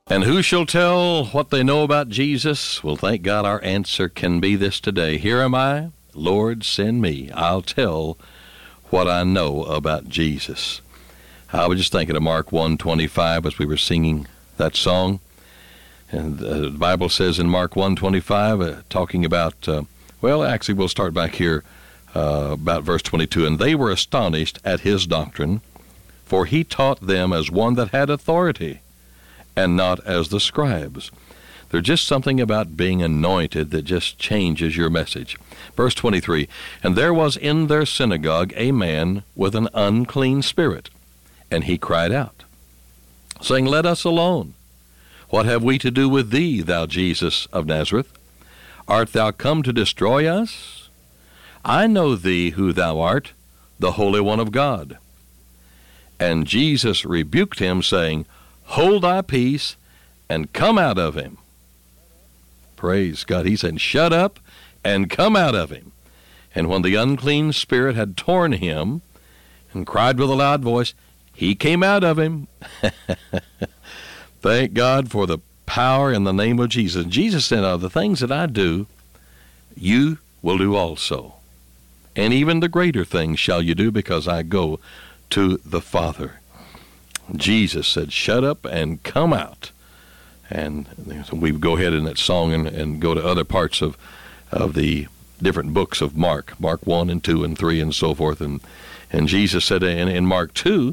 And who shall tell what they know about Jesus? Well, thank God our answer can be this today. Here am I, Lord, send me. I'll tell what I know about Jesus. I was just thinking of Mark 1:25 as we were singing that song. And the Bible says in Mark 1:25, talking about, actually we'll start back here about verse 22. And they were astonished at his doctrine, for he taught them as one that had authority, and not as the scribes. There's just something about being anointed that just changes your message. Verse 23, and there was in their synagogue a man with an unclean spirit, and he cried out, saying, let us alone. What have we to do with thee, thou Jesus of Nazareth? Art thou come to destroy us? I know thee who thou art, the Holy One of God. And Jesus rebuked him, saying, hold thy peace, and come out of him. Praise God. He said, shut up, and come out of him. And when the unclean spirit had torn him, and cried with a loud voice, he came out of him. Thank God for the power in the name of Jesus. Jesus said, the things that I do, you will do also. And even the greater things shall you do, because I go to the Father. Jesus said, shut up and come out. And we go ahead in that song and go to other parts of the different books of Mark 1 and 2 and 3 and so forth. And Jesus said in Mark 2,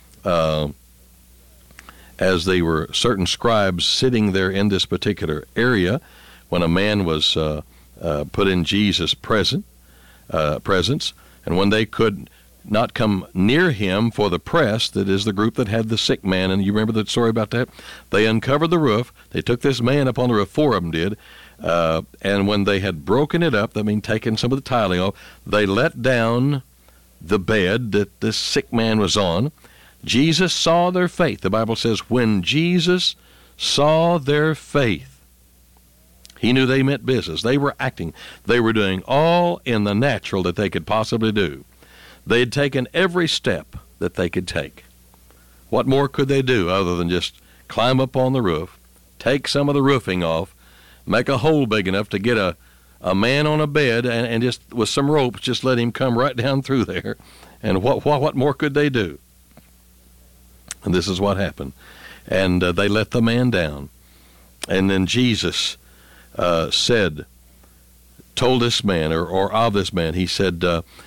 as they were certain scribes sitting there in this particular area, when a man was put in Jesus' presence, and when they could not come near him for the press, that is the group that had the sick man, and you remember the story about that? They uncovered the roof, they took this man up on the roof, 4 of them did, and when they had broken it up, taken some of the tiling off, they let down the bed that this sick man was on. Jesus saw their faith. The Bible says, when Jesus saw their faith, he knew they meant business. They were acting. They were doing all in the natural that they could possibly do. They had taken every step that they could take. What more could they do other than just climb up on the roof, take some of the roofing off, make a hole big enough to get a man on a bed, and just with some ropes, just let him come right down through there. And what more could they do? And this is what happened. And they let the man down. And then Jesus told this man, or of this man, he said,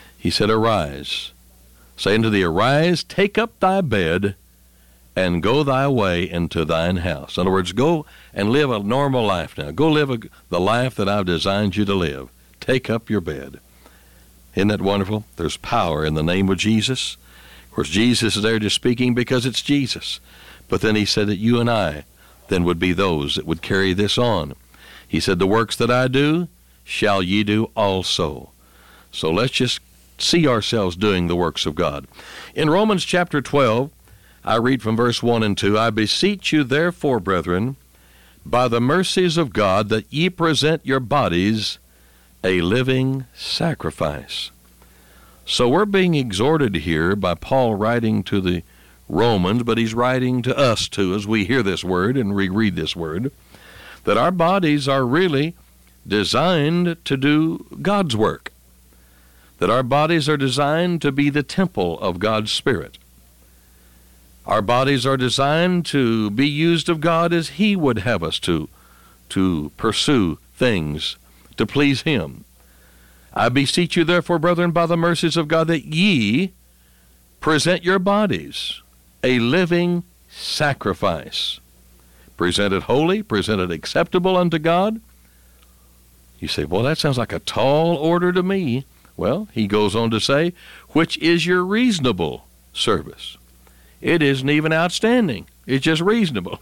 arise, saying to thee, arise, take up thy bed, and go thy way into thine house. In other words, go and live a normal life now. Go live the life that I've designed you to live. Take up your bed. Isn't that wonderful? There's power in the name of Jesus. Of course, Jesus is there just speaking because it's Jesus. But then he said that you and I then would be those that would carry this on. He said, the works that I do shall ye do also. So let's just see ourselves doing the works of God. In Romans chapter 12, I read from verse 1 and 2, I beseech you therefore, brethren, by the mercies of God, that ye present your bodies a living sacrifice. So we're being exhorted here by Paul writing to the Romans, but he's writing to us too as we hear this word and we read this word, that our bodies are really designed to do God's work, that our bodies are designed to be the temple of God's Spirit. Our bodies are designed to be used of God as He would have us to pursue things to please Him. I beseech you therefore, brethren, by the mercies of God, that ye present your bodies a living sacrifice. Present it holy, present it acceptable unto God. You say, well, that sounds like a tall order to me. Well, he goes on to say, which is your reasonable service. It isn't even outstanding. It's just reasonable.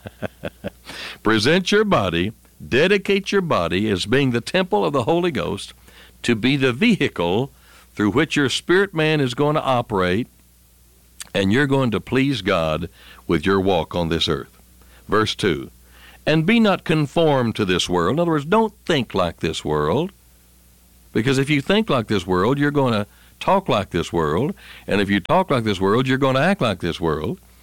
Present your body, dedicate your body as being the temple of the Holy Ghost, to be the vehicle through which your spirit man is going to operate, and you're going to please God with your walk on this earth. Verse 2, and be not conformed to this world. In other words, don't think like this world, because if you think like this world, you're going to talk like this world, and if you talk like this world, you're going to act like this world.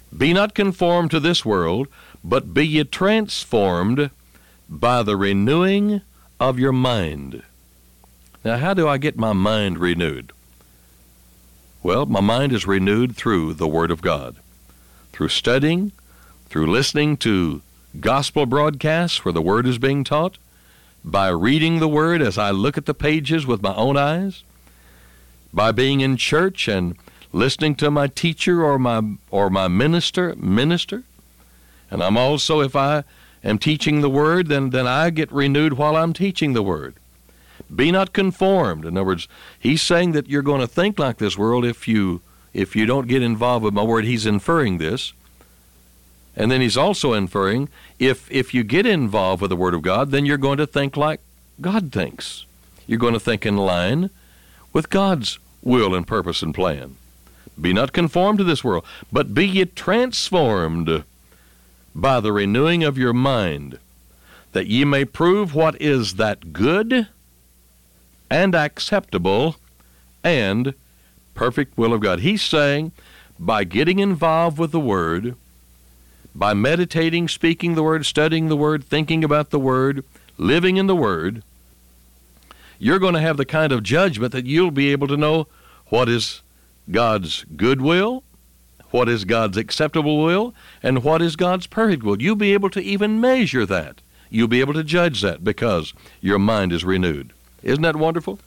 Be not conformed to this world, but be ye transformed by the renewing of your mind. Now, how do I get my mind renewed? Well, my mind is renewed through the Word of God, through studying, through listening to gospel broadcasts where the Word is being taught, by reading the Word as I look at the pages with my own eyes, by being in church and listening to my teacher or my minister. And I'm also, if I am teaching the Word, then I get renewed while I'm teaching the Word. Be not conformed. In other words, he's saying that you're going to think like this world if you don't get involved with my Word. He's inferring this. And then he's also inferring, if you get involved with the Word of God, then you're going to think like God thinks. You're going to think in line with God's will and purpose and plan. Be not conformed to this world, but be ye transformed by the renewing of your mind, that ye may prove what is that good and acceptable and perfect will of God. He's saying, by getting involved with the Word, by meditating, speaking the Word, studying the Word, thinking about the Word, living in the Word, you're going to have the kind of judgment that you'll be able to know what is God's good will, what is God's acceptable will, and what is God's perfect will. You'll be able to even measure that. You'll be able to judge that because your mind is renewed. Isn't that wonderful?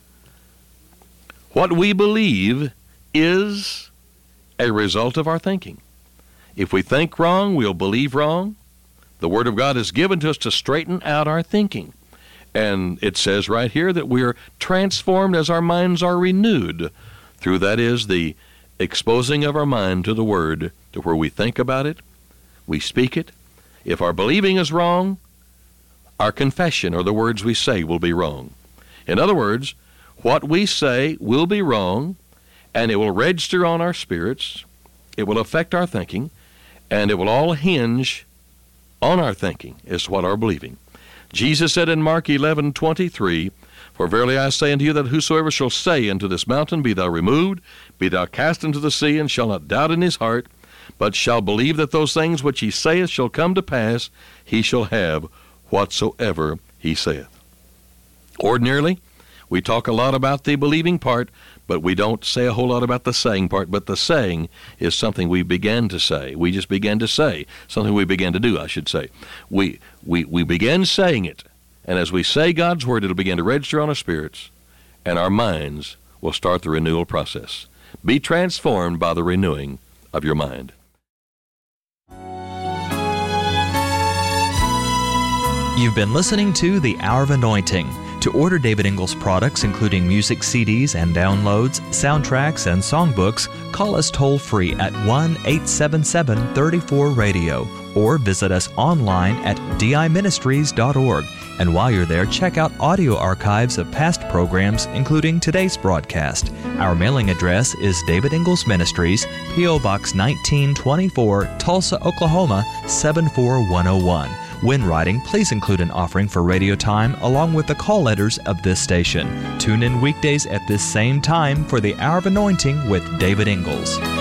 What we believe is a result of our thinking. If we think wrong, we'll believe wrong. The Word of God is given to us to straighten out our thinking. And it says right here that we are transformed as our minds are renewed. Through that is the exposing of our mind to the Word, to where we think about it, we speak it. If our believing is wrong, our confession or the words we say will be wrong. In other words, what we say will be wrong, and it will register on our spirits, it will affect our thinking, and it will all hinge on our thinking, is what our believing. Jesus said in Mark 11:23, For verily I say unto you that whosoever shall say unto this mountain, Be thou removed, be thou cast into the sea, and shall not doubt in his heart, but shall believe that those things which he saith shall come to pass, he shall have whatsoever he saith. Ordinarily, we talk a lot about the believing part, but we don't say a whole lot about the saying part. But the saying is something we began to say. We just began to say, something we began to do, I should say. We began saying it, and as we say God's Word, it'll begin to register on our spirits, and our minds will start the renewal process. Be transformed by the renewing of your mind. You've been listening to The Hour of Anointing. To order David Ingles products, including music CDs and downloads, soundtracks, and songbooks, call us toll-free at 1-877-34-RADIO or visit us online at diministries.org. And while you're there, check out audio archives of past programs, including today's broadcast. Our mailing address is David Ingles Ministries, P.O. Box 1924, Tulsa, Oklahoma 74101. When writing, please include an offering for radio time along with the call letters of this station. Tune in weekdays at this same time for the Hour of Anointing with David Ingles.